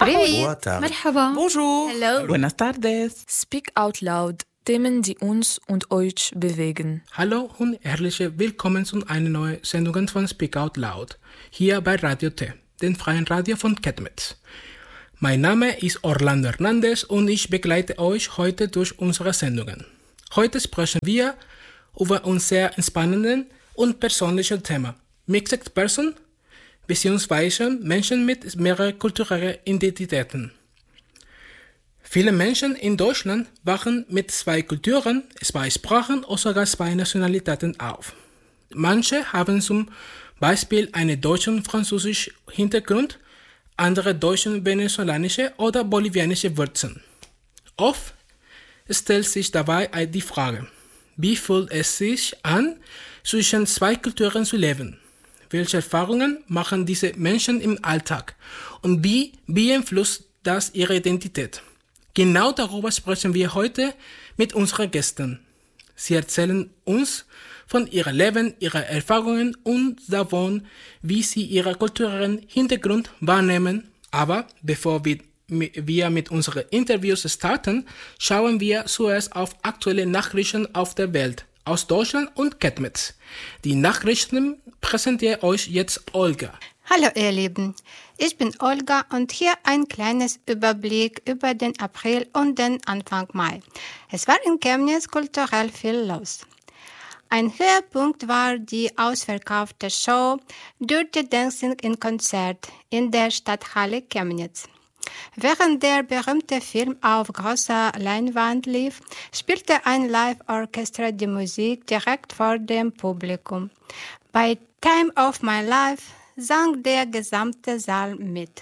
Привет. Merhaba. Bonjour. Hello. Buenas tardes. Speak out loud. Themen, die uns und euch bewegen. Hallo und herzlich willkommen zu einer neuen Sendung von Speak Out Loud, hier bei Radio T, dem freien Radio von Chemnitz. Mein Name ist Orlando Hernandez und ich begleite euch heute durch unsere Sendungen. Heute sprechen wir über ein sehr entspannendes und persönliches Thema, Mixed Person, beziehungsweise Menschen mit mehreren kulturellen Identitäten. Viele Menschen in Deutschland wachsen mit 2 Kulturen, 2 Sprachen oder sogar 2 Nationalitäten auf. Manche haben zum Beispiel einen deutschen und französischen Hintergrund, andere deutsche, venezolanische oder bolivianische Wurzeln. Oft stellt sich dabei die Frage, wie fühlt es sich an, zwischen 2 Kulturen zu leben? Welche Erfahrungen machen diese Menschen im Alltag? Und wie beeinflusst das ihre Identität? Genau darüber sprechen wir heute mit unseren Gästen. Sie erzählen uns von ihrem Leben, ihren Erfahrungen und davon, wie sie ihren kulturellen Hintergrund wahrnehmen. Aber bevor wir mit unseren Interviews starten, schauen wir zuerst auf aktuelle Nachrichten auf der Welt, aus Deutschland und Chemnitz. Die Nachrichten präsentiert euch jetzt Olga. Hallo ihr Lieben, ich bin Olga und hier ein kleines Überblick über den April und den Anfang Mai. Es war in Chemnitz kulturell viel los. Ein Höhepunkt war die ausverkaufte Show Dirty Dancing in Konzert in der Stadthalle Chemnitz. Während der berühmte Film auf großer Leinwand lief, spielte ein Live-Orchester die Musik direkt vor dem Publikum. Bei Time of My Life sang der gesamte Saal mit.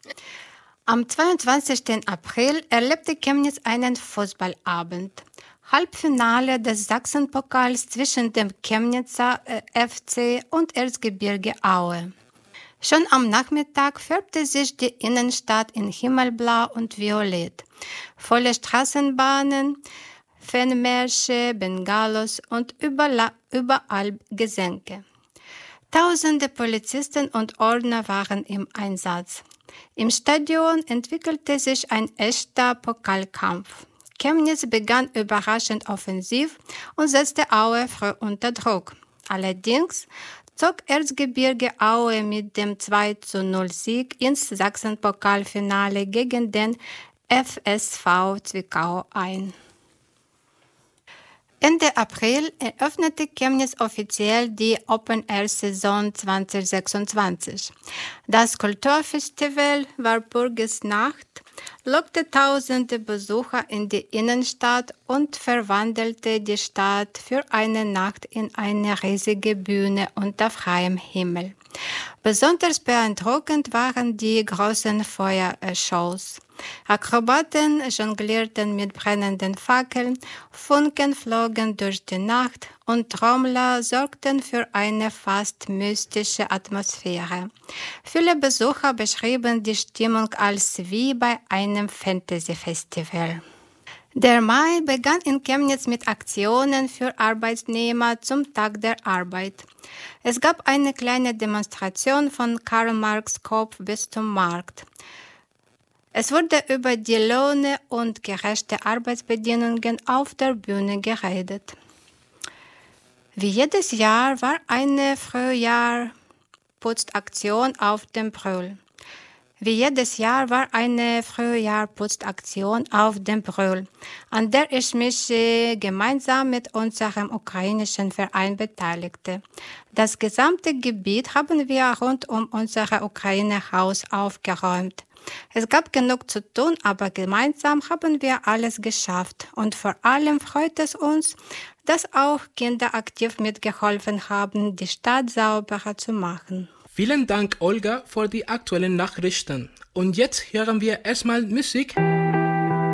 Am 22. April erlebte Chemnitz einen Fußballabend. Halbfinale des Sachsenpokals zwischen dem Chemnitzer FC und Erzgebirge Aue. Schon am Nachmittag färbte sich die Innenstadt in Himmelblau und Violett. Volle Straßenbahnen, Fanmärsche, Bengalos und überall Gesänge. Tausende Polizisten und Ordner waren im Einsatz. Im Stadion entwickelte sich ein echter Pokalkampf. Chemnitz begann überraschend offensiv und setzte Aue früh unter Druck. Allerdings zog Erzgebirge Aue mit dem 2:0-Sieg ins Sachsenpokalfinale gegen den FSV Zwickau ein. Ende April eröffnete Chemnitz offiziell die Open-Air-Saison 2026. Das Kulturfestival Walpurgisnacht lockte tausende Besucher in die Innenstadt und verwandelte die Stadt für eine Nacht in eine riesige Bühne unter freiem Himmel. Besonders beeindruckend waren die großen Feuershows. Akrobaten jonglierten mit brennenden Fackeln, Funken flogen durch die Nacht und Trommler sorgten für eine fast mystische Atmosphäre. Viele Besucher beschrieben die Stimmung als wie bei einem Fantasy-Festival. Der Mai begann in Chemnitz mit Aktionen für Arbeitnehmer zum Tag der Arbeit. Es gab eine kleine Demonstration von Karl Marx Kopf bis zum Markt. Es wurde über die Löhne und gerechte Arbeitsbedingungen auf der Bühne geredet. Wie jedes Jahr war eine Frühjahrputzaktion auf dem Brühl. An der ich mich gemeinsam mit unserem ukrainischen Verein beteiligte. Das gesamte Gebiet haben wir rund um unser Ukraine-Haus aufgeräumt. Es gab genug zu tun, aber gemeinsam haben wir alles geschafft. Und vor allem freut es uns, dass auch Kinder aktiv mitgeholfen haben, die Stadt sauberer zu machen. Vielen Dank, Olga, für die aktuellen Nachrichten. Und jetzt hören wir erstmal Musik.